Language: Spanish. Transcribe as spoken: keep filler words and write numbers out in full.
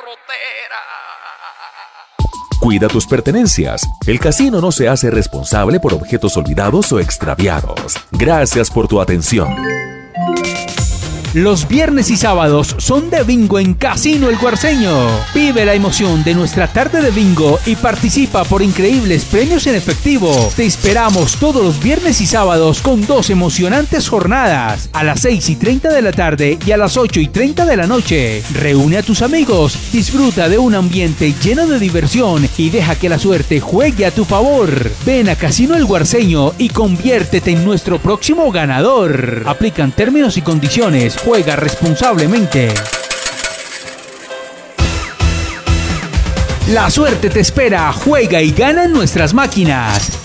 garrotera. Cuida tus pertenencias. El casino no se hace responsable por objetos olvidados o extraviados. Gracias por tu atención. Los viernes y sábados son de bingo en Casino El Guarceño. Vive la emoción de nuestra tarde de bingo y participa por increíbles premios en efectivo. Te esperamos todos los viernes y sábados con dos emocionantes jornadas, a las seis y treinta de la tarde y a las ocho y treinta de la noche. Reúne a tus amigos, disfruta de un ambiente lleno de diversión y deja que la suerte juegue a tu favor. Ven a Casino El Guarceño y conviértete en nuestro próximo ganador. Aplican términos y condiciones. Juega responsablemente. La suerte te espera, juega y gana en nuestras máquinas.